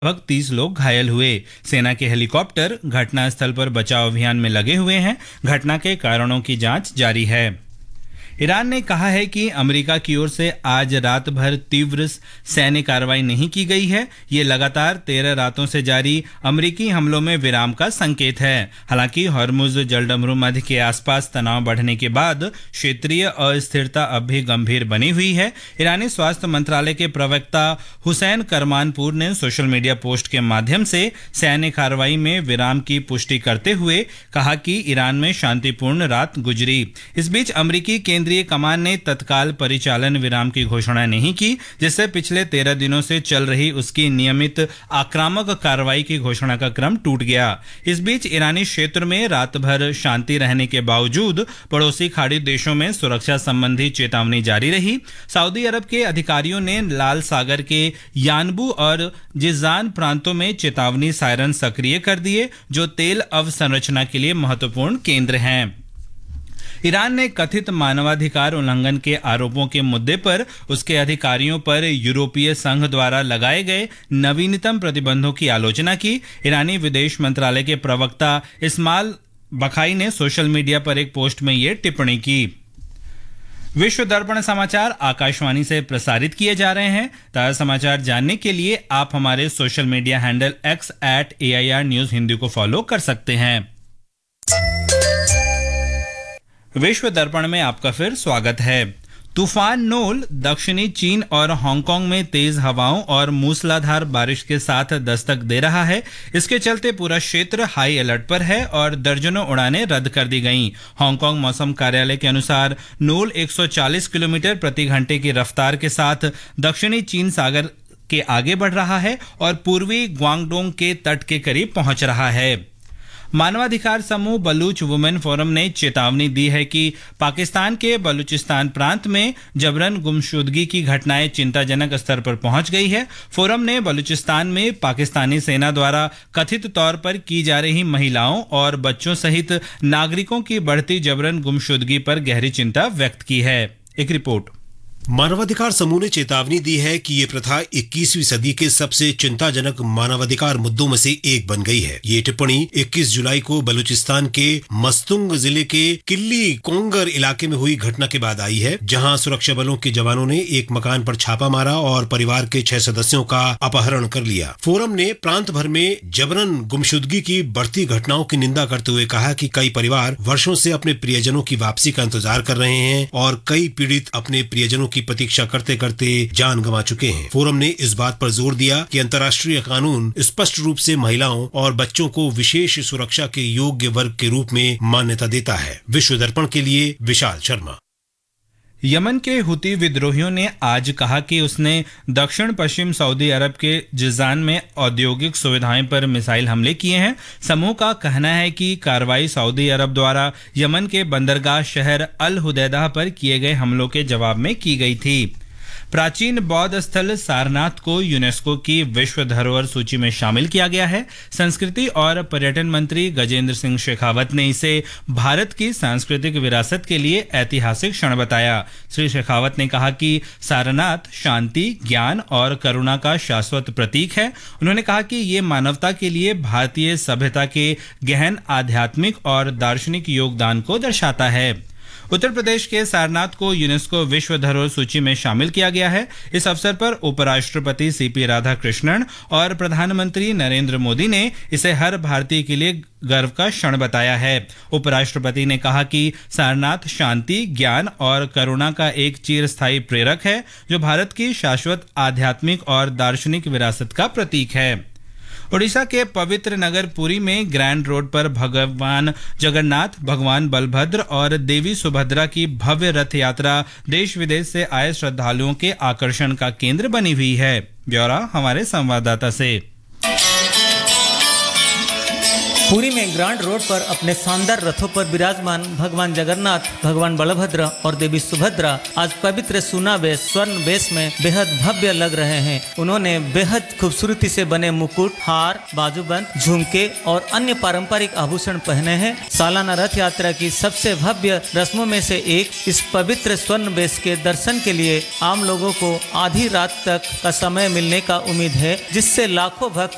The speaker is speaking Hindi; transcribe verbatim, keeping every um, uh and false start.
लगभग तीस लोग घायल हुए। सेना के हेलीकॉप्टर घटनास्थल पर बचाव अभियान में लगे हुए हैं। घटना के कारणों की जांच जारी है। ईरान ने कहा है कि अमेरिका की ओर से आज रात भर तीव्र सैन्य कार्रवाई नहीं की गई है। ये लगातार तेरह रातों से जारी अमेरिकी हमलों में विराम का संकेत है। हालांकि हॉर्मुज जलडमरू मध्य के आसपास तनाव बढ़ने के बाद क्षेत्रीय अस्थिरता अब भी गंभीर बनी हुई है। ईरानी स्वास्थ्य मंत्रालय के प्रवक्ता हुसैन करमानपुर ने सोशल मीडिया पोस्ट के माध्यम से सैन्य कार्रवाई में विराम की पुष्टि करते हुए कहा कि ईरान में शांतिपूर्ण रात गुजरी। इस बीच अमेरिकी केंद्रीय कमान ने तत्काल परिचालन विराम की घोषणा नहीं की, जिससे पिछले तेरह दिनों से चल रही उसकी नियमित आक्रामक कार्रवाई की घोषणा का क्रम टूट गया। इस बीच ईरानी क्षेत्र में रात भर शांति रहने के बावजूद पड़ोसी खाड़ी देशों में सुरक्षा संबंधी चेतावनी जारी रही। सऊदी अरब के अधिकारियों ने लाल सागर के यानबू और जिजान प्रांतों में चेतावनी सायरन सक्रिय कर दिए, जो तेल अवसंरचना के लिए महत्वपूर्ण केंद्र हैं। ईरान ने कथित मानवाधिकार उल्लंघन के आरोपों के मुद्दे पर उसके अधिकारियों पर यूरोपीय संघ द्वारा लगाए गए नवीनतम प्रतिबंधों की आलोचना की। ईरानी विदेश मंत्रालय के प्रवक्ता इस्माइल बखाई ने सोशल मीडिया पर एक पोस्ट में ये टिप्पणी की। विश्व दर्पण समाचार आकाशवाणी से प्रसारित किए जा रहे हैं। ताजा समाचार जानने के लिए आप हमारे social media handle x eight A I R news Hindi को फॉलो कर सकते हैं। विश्व दर्पण में आपका फिर स्वागत है। तूफान नोल दक्षिणी चीन और हांगकांग में तेज हवाओं और मूसलाधार बारिश के साथ दस्तक दे रहा है। इसके चलते पूरा क्षेत्र हाई अलर्ट पर है और दर्जनों उड़ानें रद्द कर दी गईं। हांगकांग मौसम कार्यालय के अनुसार नोल एक सौ चालीस किलोमीटर प्रति घंटे की रफ्तार के साथ दक्षिणी चीन सागर के आगे बढ़ रहा है और पूर्वी ग्वांगडोंग के तट के करीब पहुंच रहा है। मानवाधिकार समूह बलूच वुमेन फोरम ने चेतावनी दी है कि पाकिस्तान के बलूचिस्तान प्रांत में जबरन गुमशुदगी की घटनाएं चिंताजनक स्तर पर पहुंच गई है। फोरम ने बलूचिस्तान में पाकिस्तानी सेना द्वारा कथित तौर पर की जा रही महिलाओं और बच्चों सहित नागरिकों की बढ़ती जबरन गुमशुदगी पर गहरी चिंता व्यक्त की है। एक रिपोर्ट। मानवाधिकार समूह ने चेतावनी दी है कि ये प्रथा इक्कीसवीं सदी के सबसे चिंताजनक मानवाधिकार मुद्दों में से एक बन गई है। ये टिप्पणी इक्कीस जुलाई को बलूचिस्तान के मस्तुंग जिले के किल्ली कोंगर इलाके में हुई घटना के बाद आई है, जहां सुरक्षा बलों के जवानों ने एक मकान पर छापा मारा और परिवार के छह सदस्यों का अपहरण कर लिया। फोरम ने प्रांत भर में जबरन गुमशुदगी की बढ़ती घटनाओं की निंदा करते हुए कहा कि कई परिवार वर्षों से अपने प्रियजनों की वापसी का इंतजार कर रहे हैं और कई पीड़ित अपने प्रियजनों की प्रतीक्षा करते करते जान गंवा चुके हैं। फोरम ने इस बात पर जोर दिया कि अंतर्राष्ट्रीय कानून स्पष्ट रूप से महिलाओं और बच्चों को विशेष सुरक्षा के योग्य वर्ग के रूप में मान्यता देता है। विश्व दर्पण के लिए विशाल शर्मा। यमन के हुती विद्रोहियों ने आज कहा कि उसने दक्षिण पश्चिम सऊदी अरब के जिजान में औद्योगिक सुविधाएं पर मिसाइल हमले किए हैं। समूह का कहना है कि कार्रवाई सऊदी अरब द्वारा यमन के बंदरगाह शहर अल हुदैदा पर किए गए हमलों के जवाब में की गई थी। प्राचीन बौद्ध स्थल सारनाथ को यूनेस्को की विश्व धरोहर सूची में शामिल किया गया है। संस्कृति और पर्यटन मंत्री गजेंद्र सिंह शेखावत ने इसे भारत की सांस्कृतिक विरासत के लिए ऐतिहासिक क्षण बताया। श्री शेखावत ने कहा कि सारनाथ शांति, ज्ञान और करुणा का शाश्वत प्रतीक है। उन्होंने कहा कि ये मानवता के लिए भारतीय सभ्यता के गहन आध्यात्मिक और दार्शनिक योगदान को दर्शाता है। उत्तर प्रदेश के सारनाथ को यूनेस्को विश्व धरोहर सूची में शामिल किया गया है। इस अवसर पर उपराष्ट्रपति सीपी राधाकृष्णन और प्रधानमंत्री नरेंद्र मोदी ने इसे हर भारतीय के लिए गर्व का क्षण बताया है। उपराष्ट्रपति ने कहा कि सारनाथ शांति, ज्ञान और करुणा का एक चिरस्थायी प्रेरक है, जो भारत की शाश्वत आध्यात्मिक और दार्शनिक विरासत का प्रतीक है। ओडिशा के पवित्र नगर पुरी में ग्रैंड रोड पर भगवान जगन्नाथ, भगवान बलभद्र और देवी सुभद्रा की भव्य रथ यात्रा देश विदेश से आए श्रद्धालुओं के आकर्षण का केंद्र बनी हुई है। ब्यौरा हमारे संवाददाता से। पुरी में ग्रांड रोड पर अपने शानदार रथों पर विराजमान भगवान जगन्नाथ, भगवान बलभद्र और देवी सुभद्रा आज पवित्र सुना वेश स्वर्ण वेश में बेहद भव्य लग रहे हैं। उन्होंने बेहद खूबसूरती से बने मुकुट, हार, बाजूबंद, झुमके और अन्य पारंपरिक आभूषण पहने हैं। सालाना रथ यात्रा की सबसे भव्य रस्मों में से एक इस पवित्र स्वर्ण वेश के दर्शन के लिए आम लोगों को आधी रात तक का समय मिलने का उम्मीद है, जिससे लाखों भक्त